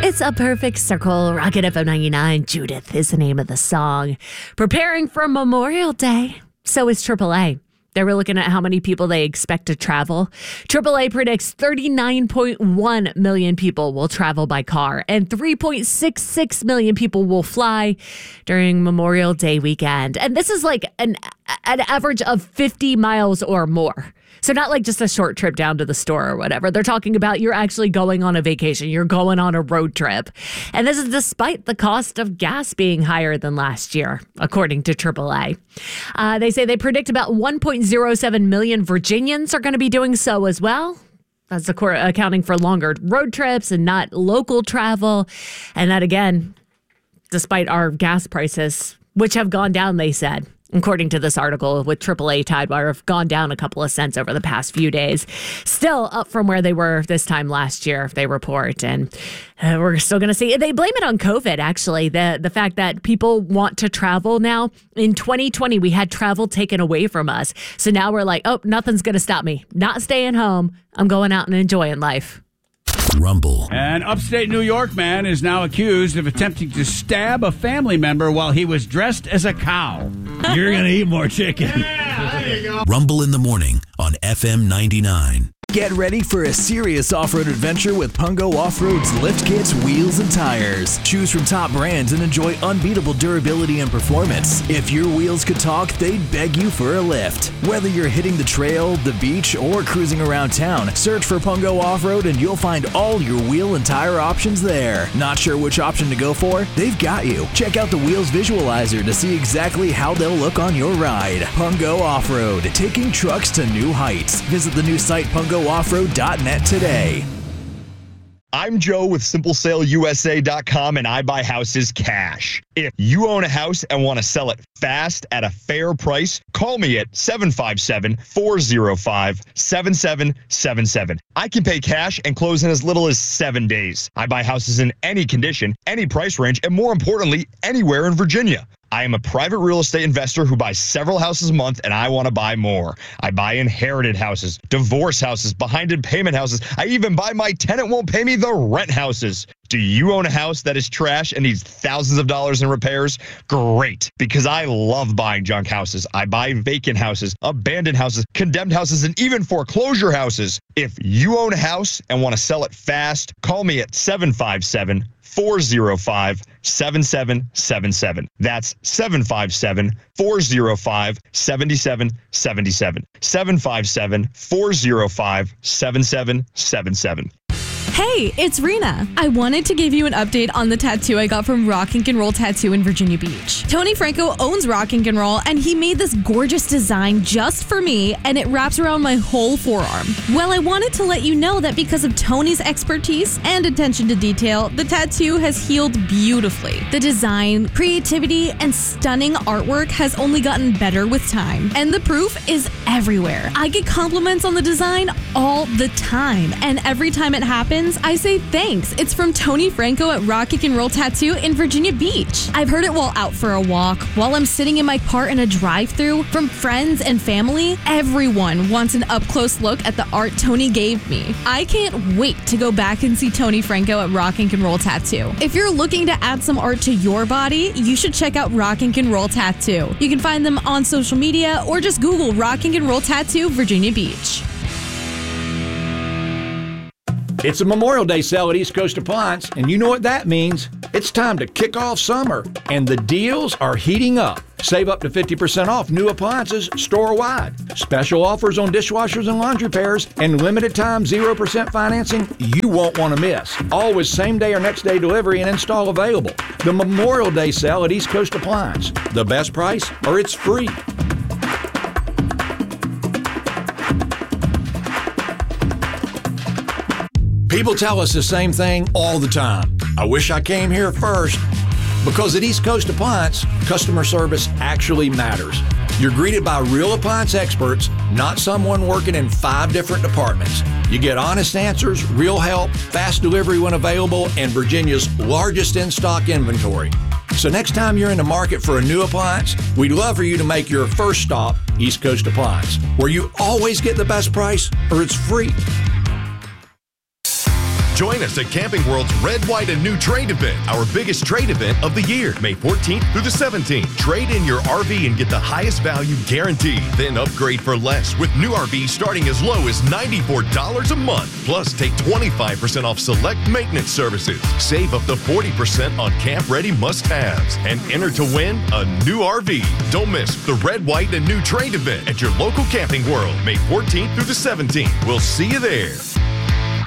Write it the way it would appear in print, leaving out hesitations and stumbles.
It's a perfect circle. Rocket FM 99. Judith is the name of the song. Preparing for Memorial Day. So is AAA. They were looking at how many people they expect to travel. AAA predicts 39.1 million people will travel by car and 3.66 million people will fly during Memorial Day weekend. And this is like an average of 50 miles or more. So not like just a short trip down to the store or whatever. They're talking about you're actually going on a vacation. You're going on a road trip. And this is despite the cost of gas being higher than last year, according to AAA. They say they predict about 1.07 million Virginians are going to be doing so as well. That's accounting for longer road trips and not local travel. And that, again, despite our gas prices, which have gone down, they said. According to this article, with AAA Tidewire, have gone down a couple of cents over the past few days. Still up from where they were this time last year, they report. And we're still going to see. They blame it on COVID, actually, the fact that people want to travel now. In 2020, we had travel taken away from us. So now we're like, oh, nothing's going to stop me. Not staying home. I'm going out and enjoying life. Rumble. An upstate New York man is now accused of attempting to stab a family member while he was dressed as a cow. You're going to eat more chicken. Yeah, there you go. Rumble in the morning on FM 99. Get ready for a serious off-road adventure with Pungo Off-Road's lift kits, wheels, and tires. Choose from top brands and enjoy unbeatable durability and performance. If your wheels could talk, they'd beg you for a lift. Whether you're hitting the trail, the beach, or cruising around town, search for Pungo Off-Road and you'll find all your wheel and tire options there. Not sure which option to go for? They've got you. Check out the Wheels Visualizer to see exactly how they'll look on your ride. Pungo Off-Road, taking trucks to new heights. Visit the new site PungoOffroad.net today. I'm Joe with SimpleSaleUSA.com, and I buy houses cash. If you own a house and want to sell it fast at a fair price, call me at 757-405-7777. I can pay cash and close in as little as 7 days. I buy houses in any condition, any price range, and more importantly, anywhere in Virginia. I am a private real estate investor who buys several houses a month, and I want to buy more. I buy inherited houses, divorce houses, behind in payment houses. I even buy my tenant won't pay me the rent houses. Do you own a house that is trash and needs thousands of dollars in repairs? Great, because I love buying junk houses. I buy vacant houses, abandoned houses, condemned houses, and even foreclosure houses. If you own a house and want to sell it fast, call me at 757-405-7777. That's 757-405-7777. 757-405-7777. Hey, it's Rena. I wanted to give you an update on the tattoo I got from Rock and Roll Tattoo in Virginia Beach. Tony Franco owns Rock and Roll, and he made this gorgeous design just for me, and it wraps around my whole forearm. Well, I wanted to let you know that because of Tony's expertise and attention to detail, the tattoo has healed beautifully. The design, creativity, and stunning artwork has only gotten better with time, and the proof is everywhere. I get compliments on the design all the time, and every time it happens, I say thanks. It's from Tony Franco at Rock and Roll Tattoo in Virginia Beach. I've heard it while out for a walk, while I'm sitting in my car in a drive-thru, from friends and family. Everyone wants an up-close look at the art Tony gave me. I can't wait to go back and see Tony Franco at Rock and Roll Tattoo. If you're looking to add some art to your body, you should check out Rock and Roll Tattoo. You can find them on social media or just Google Rock and Roll Tattoo Virginia Beach. It's a Memorial Day sale at East Coast Appliance, and you know what that means. It's time to kick off summer, and the deals are heating up. Save up to 50% off new appliances store-wide. Special offers on dishwashers and laundry pairs, and limited time 0% financing you won't want to miss. Always same-day or next-day delivery and install available. The Memorial Day sale at East Coast Appliance. The best price, or it's free. People tell us the same thing all the time. I wish I came here first. Because at East Coast Appliance, customer service actually matters. You're greeted by real appliance experts, not someone working in 5 different departments. You get honest answers, real help, fast delivery when available, and Virginia's largest in-stock inventory. So next time you're in the market for a new appliance, we'd love for you to make your first stop East Coast Appliance, where you always get the best price or it's free. Join us at Camping World's Red, White, and New Trade event, our biggest trade event of the year, May 14th through the 17th. Trade in your RV and get the highest value guaranteed. Then upgrade for less with new RVs starting as low as $94 a month. Plus, take 25% off select maintenance services. Save up to 40% on camp-ready must-haves. And enter to win a new RV. Don't miss the Red, White, and New Trade event at your local Camping World, May 14th through the 17th. We'll see you there.